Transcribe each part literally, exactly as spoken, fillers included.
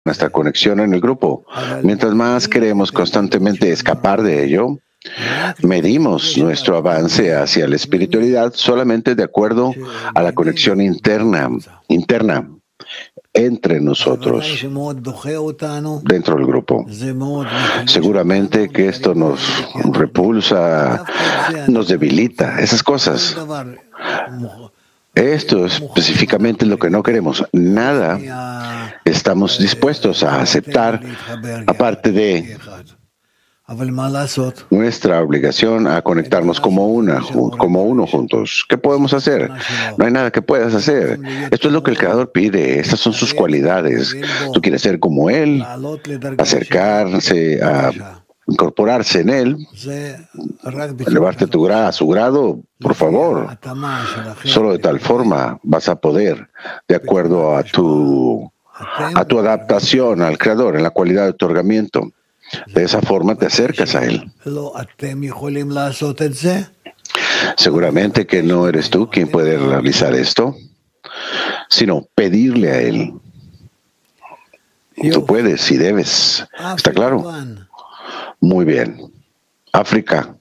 nuestra conexión en el grupo. Mientras más queremos constantemente escapar de ello, medimos nuestro avance hacia la espiritualidad solamente de acuerdo a la conexión interna, interna entre nosotros, dentro del grupo. Seguramente que esto nos repulsa, nos debilita, esas cosas. Esto específicamente es lo que no queremos. Nada estamos dispuestos a aceptar, aparte de nuestra obligación a conectarnos como una, como uno juntos. ¿Qué podemos hacer? No hay nada que puedas hacer. Esto es lo que el Creador pide. Estas son sus cualidades. Tú quieres ser como Él, acercarse a incorporarse en Él, elevarte a, tu gra a su grado, por favor. Solo de tal forma vas a poder, de acuerdo a tu, a tu adaptación al Creador, en la cualidad de otorgamiento. De esa forma te acercas a Él. Seguramente que no eres tú quien puede realizar esto, sino pedirle a Él. Tú puedes y debes. ¿Está claro? Muy bien. África.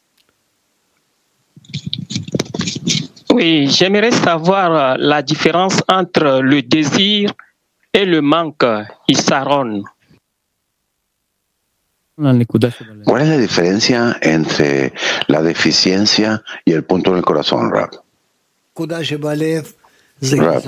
Oui, j'aimerais savoir la différence entre le désir et le manque, Isaron. ¿Cuál es la diferencia entre la deficiencia y el punto en el corazón, Rab? Rab.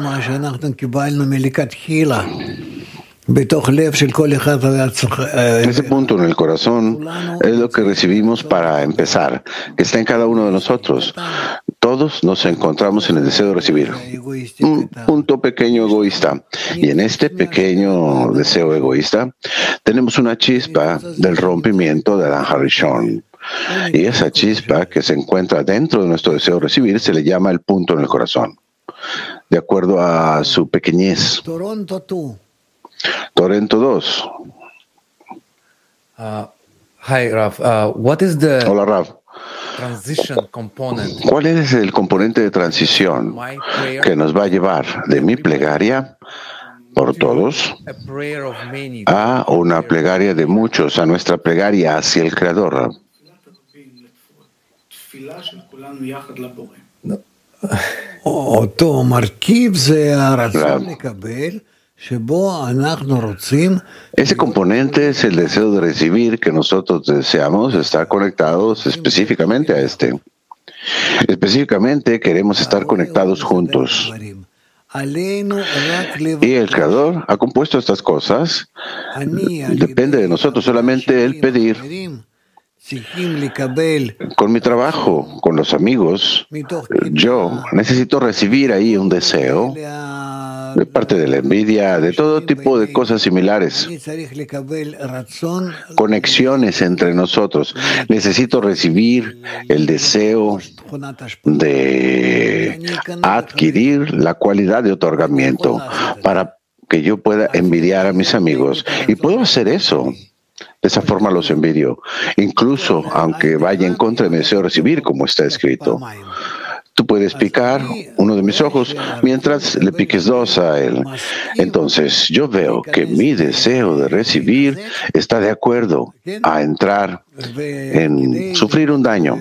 Ese punto en el corazón es lo que recibimos para empezar, que está en cada uno de nosotros. Todos nos encontramos en el deseo de recibir un punto pequeño egoísta. Y en este pequeño deseo egoísta tenemos una chispa del rompimiento de Adán Harishon. Y esa chispa que se encuentra dentro de nuestro deseo de recibir se le llama el punto en el corazón, de acuerdo a su pequeñez. Torrento dos. Uh, hi, Rav. Uh, what is the Hola, Rav. transition component? ¿Cuál es el componente de transición que nos va a llevar de mi plegaria por todos a una plegaria de muchos, a nuestra plegaria hacia el Creador? Ese componente es el deseo de recibir que nosotros deseamos estar conectados específicamente a este. Específicamente queremos estar conectados juntos. Y el Creador ha compuesto estas cosas. Depende de nosotros solamente el pedir. Con mi trabajo, con los amigos, yo necesito recibir ahí un deseo de parte de la envidia, de todo tipo de cosas similares. Conexiones entre nosotros. Necesito recibir el deseo de adquirir la cualidad de otorgamiento para que yo pueda envidiar a mis amigos. Y puedo hacer eso. De esa forma los envidio, incluso aunque vaya en contra de mi deseo de recibir, como está escrito. Tú puedes picar uno de mis ojos mientras le piques dos a él. Entonces, yo veo que mi deseo de recibir está de acuerdo a entrar en sufrir un daño,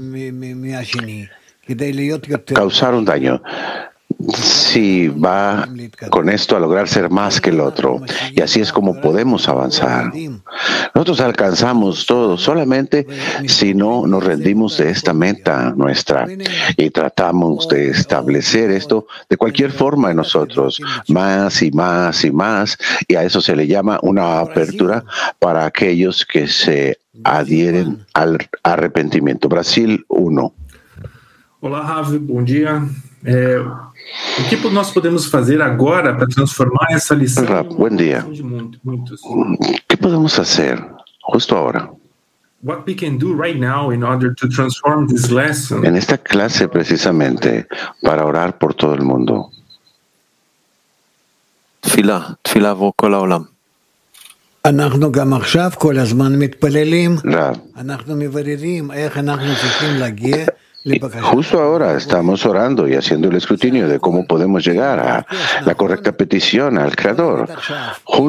causar un daño. Si va con esto a lograr ser más que el otro. Y así es como podemos avanzar. Nosotros alcanzamos todo solamente si no nos rendimos de esta meta nuestra y tratamos de establecer esto de cualquier forma en nosotros, más y más y más, y a eso se le llama una apertura para aquellos que se adhieren al arrepentimiento. Brasil uno. Olá, Rav, bom dia. É, o que nós podemos fazer agora para transformar essa lição Buen día. de muitos? ¿Qué podemos hacer justo ahora? What we can do right now in order to transform this lesson? En esta clase precisamente para orar por todo el mundo. תפילה, תפילה עבור כל העולם. אנחנו גם עכשיו כל הזמן מתפללים. Rav, אנחנו מבררים איך אנחנו צריכים להגיע Y justo ahora estamos orando y haciendo el escrutinio de cómo podemos llegar a la correcta petición al Creador.